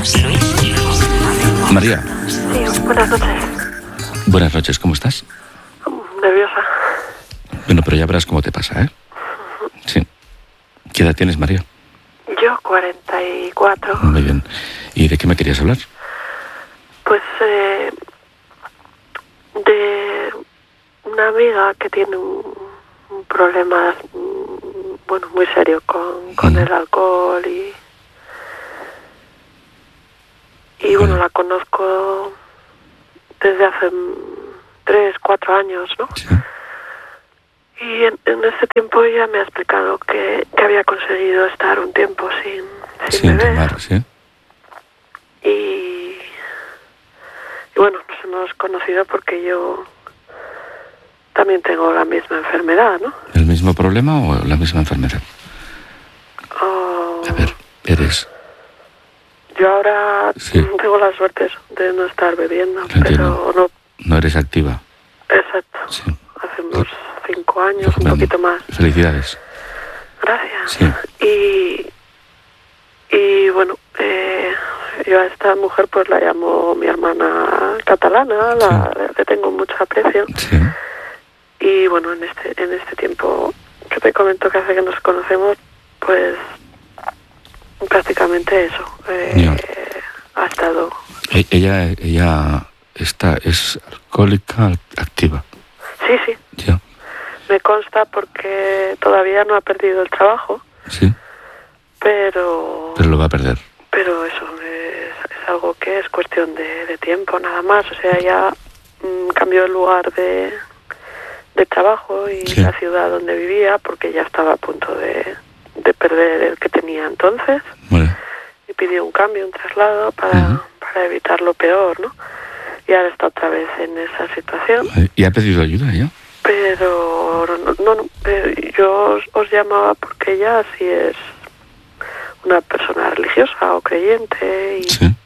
María. Sí, buenas noches. Buenas noches, ¿cómo estás? Nerviosa. Bueno, pero ya verás cómo te pasa, ¿eh? Sí. ¿Qué edad tienes, María? Yo, 44. Muy bien. ¿Y de qué me querías hablar? Pues de una amiga que tiene un problema, bueno, muy serio con el alcohol y bueno, la conozco desde hace 3, 4 años, ¿no? Sí. Y en ese tiempo ella me ha explicado que había conseguido estar un tiempo sin beber. Tomar, sí. Y bueno, nos hemos conocido porque yo también tengo la misma enfermedad, ¿no? ¿El mismo problema o la misma enfermedad? A ver, eres... Yo ahora Sí. tengo la suerte de no estar bebiendo, Lo entiendo. pero no... No eres activa. Exacto. Sí. Hace unos 5 años, un poquito más. Felicidades. Gracias. Sí. Y bueno, yo a esta mujer pues la llamo mi hermana catalana, le tengo mucho aprecio. Sí. Y bueno, en este tiempo que te comento que hace que nos conocemos, pues prácticamente eso. Ha estado... Ella es alcohólica activa. Sí, sí. Ya. Me consta porque todavía no ha perdido el trabajo. Sí. Pero lo va a perder. Pero eso es algo que es cuestión de tiempo, nada más. O sea, ya cambió el lugar de trabajo y Sí. la ciudad donde vivía porque ya estaba a punto de perder el que tenía entonces. Vale. Y pidió un cambio, un traslado para evitar lo peor, ¿no? Y ahora está otra vez en esa situación. ¿Y ha pedido ayuda ya? Pero no, yo os llamaba porque ella sí es una persona religiosa o creyente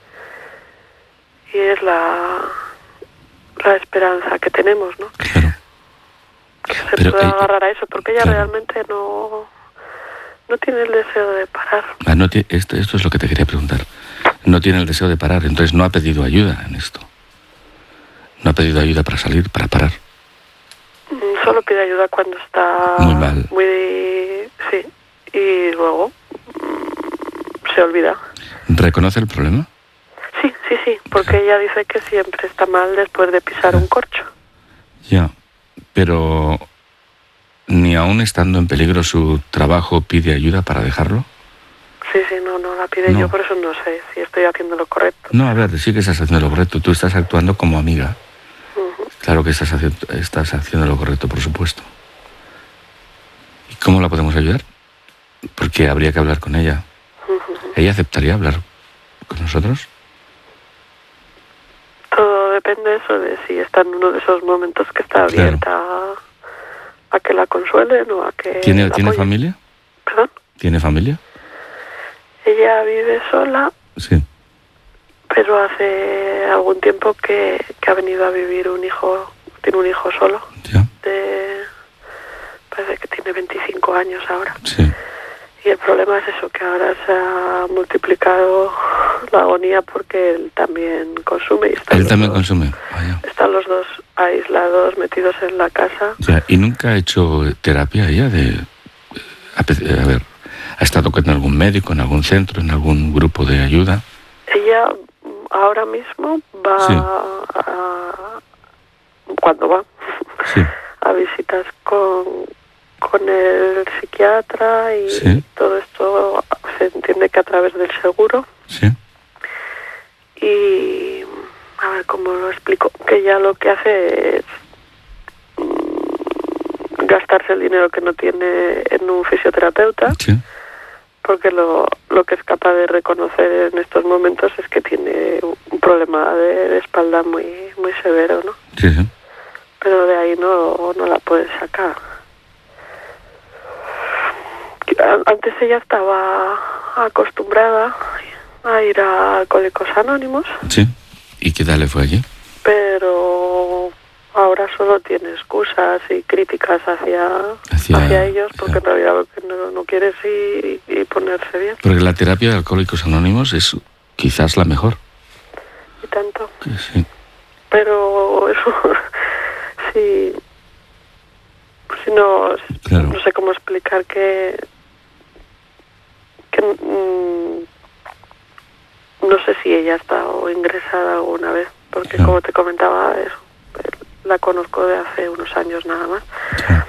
y es la esperanza que tenemos, ¿no? Claro. Que se Pero, pueda agarrar a eso, porque ella claro. realmente no tiene el deseo de parar. Esto es lo que te quería preguntar. No tiene el deseo de parar, entonces no ha pedido ayuda en esto. No ha pedido ayuda para salir, para parar. Solo pide ayuda cuando está Muy mal. Sí, y luego se olvida. ¿Reconoce el problema? Sí, porque ella dice que siempre está mal después de pisar un corcho. Ya, pero ni aún estando en peligro su trabajo pide ayuda para dejarlo. Sí, no la pide No. yo, por eso no sé si estoy haciendo lo correcto. No, a ver, sí que estás haciendo lo correcto. Tú estás actuando como amiga. Claro que estás haciendo lo correcto, por supuesto. ¿Y cómo la podemos ayudar? Porque habría que hablar con ella. ¿Ella aceptaría hablar con nosotros? Todo depende eso de si está en uno de esos momentos que está abierta a que la consuelen o a que ¿Tiene apoyen. familia? ¿Perdón? ¿Tiene familia? Ella vive sola, Sí. pero hace algún tiempo que ha venido a vivir tiene un hijo solo. Ya. Parece que tiene 25 años ahora. Sí. Y el problema es eso, que ahora se ha multiplicado la agonía porque él también consume. Él también consume. Vaya. Están los dos aislados, metidos en la casa. Ya. ¿Y nunca ha hecho terapia ella a ver, ha estado con algún médico, en algún centro, en algún grupo de ayuda? Ella ahora mismo va Sí. cuando va Sí. a visitas con el psiquiatra y Sí. todo esto se entiende que a través del seguro. Sí. Y a ver cómo lo explico, que ella lo que hace es gastarse el dinero que no tiene en un fisioterapeuta. Sí. Porque lo que es capaz de reconocer en estos momentos es que tiene un problema de espalda muy muy severo, ¿no? Sí, sí. Pero de ahí no la puede sacar. Antes ella estaba acostumbrada a ir a Alcohólicos Anónimos. Sí. ¿Y qué tal le fue allí? Pero ahora solo tiene excusas y críticas hacia ellos, porque en realidad lo que no quiere es ir y ponerse bien. Porque la terapia de Alcohólicos Anónimos es quizás la mejor. Y tanto. Sí. Pero eso, si no, Claro. no sé cómo explicar que no sé si ella ha estado ingresada alguna vez, porque Claro. como te comentaba, eso, la conozco de hace unos años nada más. Claro.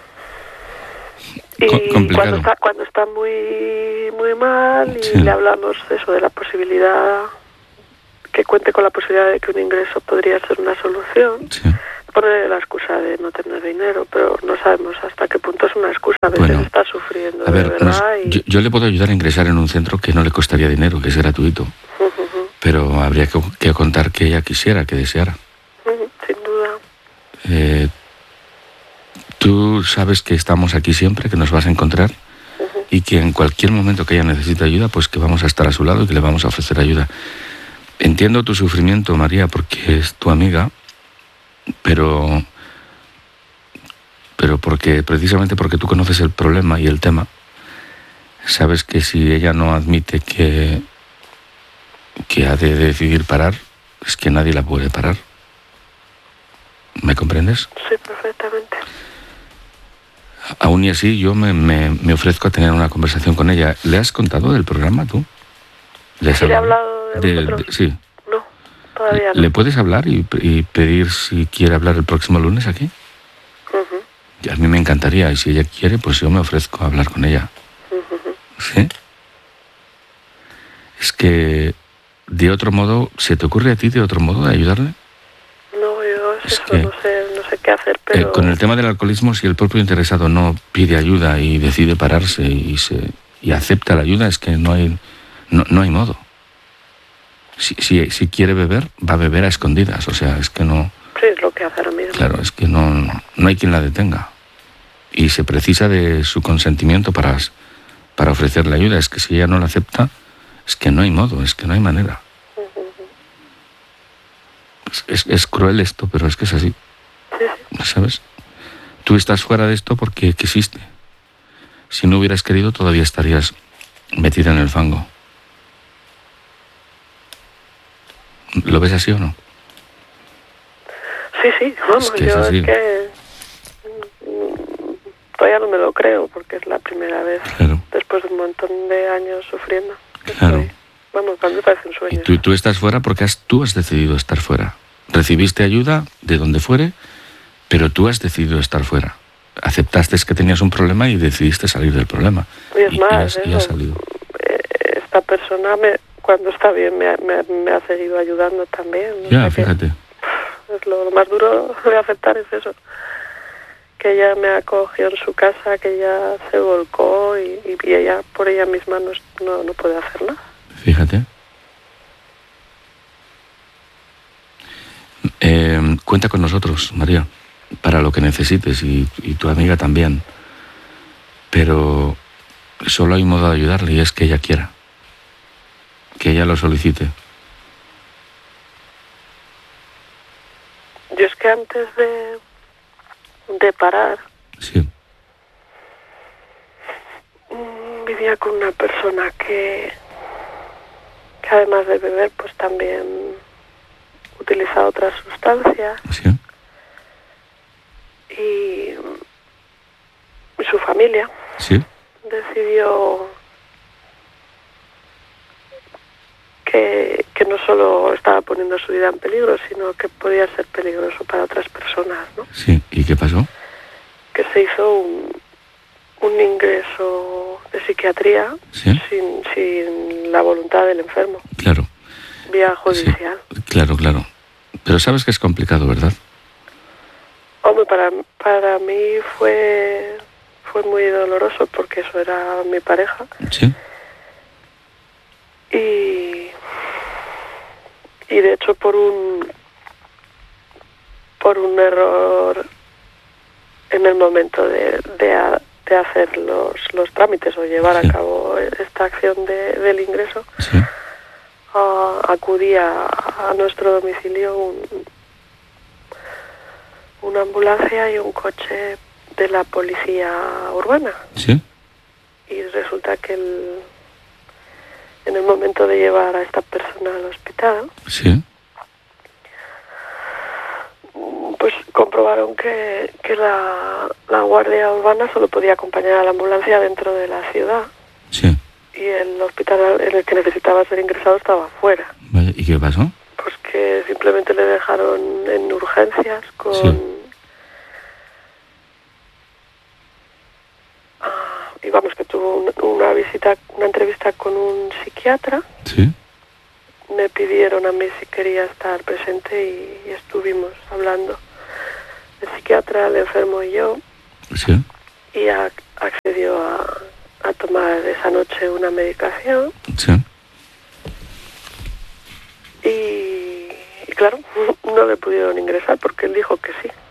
Y Complicado. cuando está muy muy mal y Sí. le hablamos de eso, de la posibilidad, que cuente con la posibilidad de que un ingreso podría ser una solución, Sí. pone la excusa de no tener dinero, pero no sabemos hasta qué punto es una excusa. A veces Bueno, está sufriendo A de ver, verdad y... yo le puedo ayudar a ingresar en un centro que no le costaría dinero, que es gratuito, Ujú, pero habría que contar que ella quisiera, que deseara. sin duda. Tú sabes que estamos aquí siempre, que nos vas a encontrar y que en cualquier momento que ella necesite ayuda, pues que vamos a estar a su lado y que le vamos a ofrecer ayuda. Entiendo tu sufrimiento, María, porque es tu amiga, pero precisamente porque tú conoces el problema y el tema, sabes que si ella no admite que ha de decidir parar, es que nadie la puede parar. ¿Me comprendes? Sí, perfectamente. Aún y así, yo me ofrezco a tener una conversación con ella. ¿Le has contado del programa tú? ¿Le has ¿Sí le he hablado de vosotros? sí. No, todavía no. ¿Le puedes hablar y pedir si quiere hablar el próximo lunes aquí? Ujú, Y a mí me encantaría, y si ella quiere, pues yo me ofrezco a hablar con ella. ujú. ¿Sí? Es que, de otro modo, ¿se te ocurre a ti de otro modo de ayudarle? No, yo Es eso, que, no sé qué hacer, pero... con el tema del alcoholismo, si el propio interesado no pide ayuda y decide pararse y acepta la ayuda, es que no hay modo. Si quiere beber, va a beber a escondidas. O sea, es que no... Sí, es lo que hace ahora mismo. Claro, es que no hay quien la detenga. Y se precisa de su consentimiento para ofrecerle ayuda. Es que si ella no la acepta, es que no hay modo, es que no hay manera. Es cruel esto, pero es que es así. Sí, ¿Sabes? Tú estás fuera de esto porque quisiste. Si no hubieras querido, todavía estarías metida en el fango. ¿Lo ves así o no? sí, vamos, Es que es yo así. es que todavía no me lo creo, porque es la primera vez, Claro. después de un montón de años sufriendo. que Claro. estoy. Vamos, para mí parece un Y sueño. tú estás fuera porque tú has decidido estar fuera. Recibiste ayuda de donde fuere, pero tú has decidido estar fuera. Aceptaste que tenías un problema y decidiste salir del problema. Y es más, y has salido. esta persona, cuando está bien, me ha seguido ayudando también. O Ya, sea que fíjate. es lo más duro de aceptar es eso. Que ella me acogió en su casa, que ella se volcó y ella por ella misma no puede hacer nada. Fíjate. Cuenta con nosotros, María, para lo que necesites y tu amiga también. Pero solo hay un modo de ayudarle y es que ella quiera. Que ella lo solicite. Yo es que antes de parar, Sí, vivía con una persona que además de beber, pues también utiliza otras sustancias sí, y su familia sí, decidió que no solo estaba poniendo su vida en peligro, sino que podía ser peligroso para otras personas, ¿no? sí. ¿Y qué pasó? Que se hizo un ingreso de psiquiatría Sí. sin la voluntad del enfermo, Claro. vía judicial. Sí, claro. Pero sabes que es complicado, ¿verdad? Hombre, para mí fue muy doloroso porque eso era mi pareja. Sí, Y de hecho por un error en el momento de hacer los trámites o llevar a cabo esta acción del ingreso, sí, acudí a nuestro domicilio una ambulancia y un coche de la policía urbana. sí. Y resulta que en el momento de llevar a esta persona al hospital, Sí. pues comprobaron que la guardia urbana solo podía acompañar a la ambulancia dentro de la ciudad. Sí. Y el hospital en el que necesitaba ser ingresado estaba fuera. Vaya, ¿y qué pasó? Pues que simplemente le dejaron en urgencias con... Sí. Y vamos, que tuvo una entrevista con un psiquiatra. Sí. Me pidieron a mí si quería estar presente y estuvimos hablando. El psiquiatra, el enfermo y yo. Sí. Y accedió a tomar esa noche una medicación. Sí. Y claro, no le pudieron ingresar porque él dijo que sí.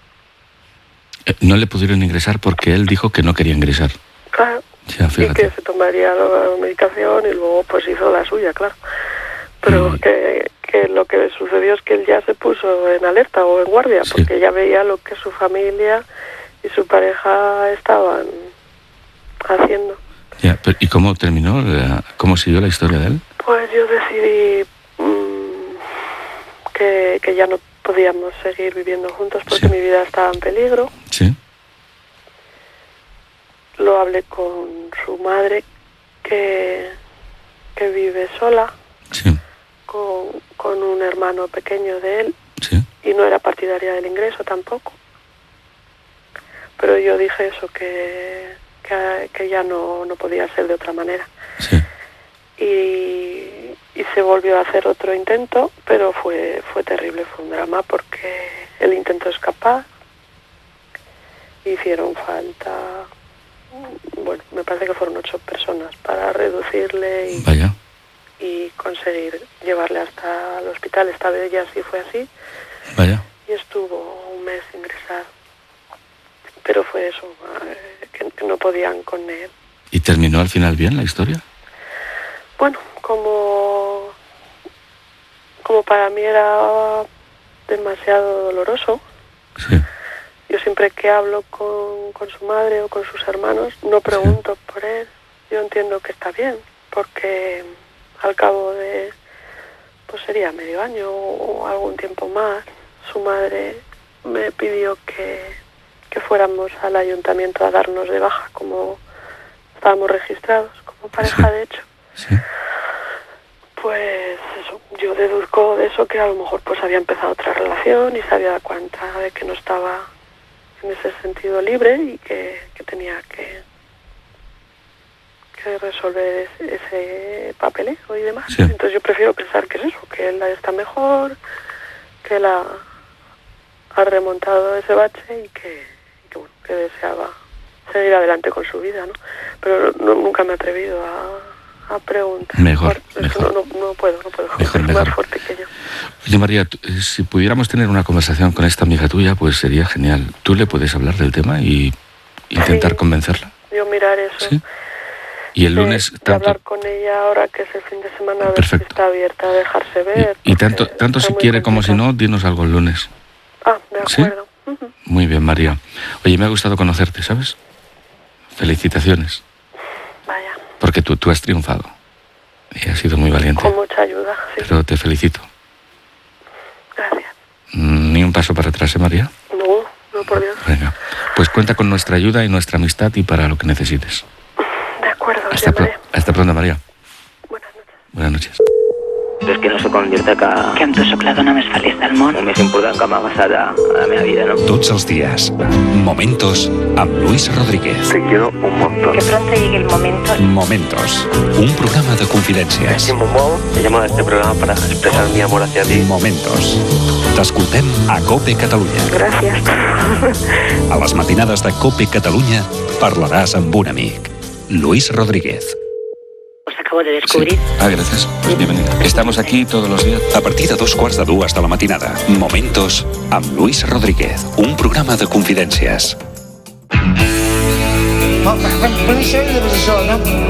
No le pudieron ingresar porque él dijo que no quería ingresar. Claro. Ya, fíjate. Y que se tomaría la medicación y luego pues hizo la suya, claro. Pero que lo que sucedió es que él ya se puso en alerta o en guardia, Sí. porque ya veía lo que su familia y su pareja estaban haciendo. Ya, pero ¿y cómo terminó? ¿Cómo siguió la historia de él? Pues yo decidí que ya no podíamos seguir viviendo juntos porque Sí. mi vida estaba en peligro. Sí. Lo hablé con su madre, que vive sola, Sí. con un hermano pequeño de él, Sí. y no era partidaria del ingreso tampoco. Pero yo dije eso, que ya no podía ser de otra manera. Sí. Y se volvió a hacer otro intento, pero fue terrible, fue un drama porque él intentó escapar, hicieron falta, bueno, me parece que fueron 8 personas para reducirle Vaya. y conseguir llevarle hasta el hospital. Esta vez ya sí fue así Vaya. y estuvo un mes ingresado, pero fue eso, que no podían con él. ¿Y terminó al final bien la historia? Bueno, como para mí era demasiado doloroso, Sí. yo siempre que hablo con su madre o con sus hermanos no pregunto por él. Yo entiendo que está bien, porque al cabo de, pues sería medio año o algún tiempo más, su madre me pidió que fuéramos al ayuntamiento a darnos de baja, como estábamos registrados como pareja, Sí. de hecho. Sí. Pues eso, yo deduzco de eso que a lo mejor pues había empezado otra relación y se había dado cuenta de que no estaba en ese sentido libre y que tenía que resolver ese papeleo y demás. Sí. Entonces yo prefiero pensar que es eso, que él está mejor, que él ha remontado ese bache y que bueno, que deseaba seguir adelante con su vida, ¿no? Pero nunca me he atrevido a preguntar. Mejor, Es mejor. que no puedo. Mejor, Es mejor. más fuerte que yo. Oye, María, si pudiéramos tener una conversación con esta amiga tuya, pues sería genial. ¿Tú le puedes hablar del tema y intentar Sí. convencerla? Yo mirar eso. Sí. Y el lunes de tanto... hablar con ella ahora que es el fin de semana, a ver si Perfecto. está abierta a dejarse ver. Y porque tanto está si muy quiere como si complicado. no, dinos algo el lunes. Ah, de ¿Sí? acuerdo. Ujú. Muy bien, María. Oye, me ha gustado conocerte, ¿sabes? Felicitaciones, Vaya, porque tú has triunfado. Y has sido muy valiente. con mucha ayuda, sí. Pero te felicito. Gracias. Ni un paso para atrás, ¿eh, María? No, por Dios. Venga, pues cuenta con nuestra ayuda y nuestra amistad y para lo que necesites. De acuerdo, Hasta pronto, María. Buenas noches. Buenas noches. És que no sóc com dir-te Que amb tu sóc la dona més feliç del món. el més important que m'ha passat a la meva vida, no? Tots els dies. Momentos amb Luis Rodríguez. Te quiero un montón. Que pronto llegue el momento. Momentos. Un programa de confidències. Estimo molt. He llamado a este programa para expresar mi amor hacia ti. Momentos. T'escoltem a COPE Catalunya. Gracias. A les matinades de COPE Catalunya parlaràs amb un amic. Luis Rodríguez. Os acabo de descubrir. Sí. Ah, gracias. Pues bienvenida. Estamos aquí todos los días. A partir de 2:45 de la matinada. Momentos amb Luis Rodríguez. Un programa de confidències. Però això és això, no?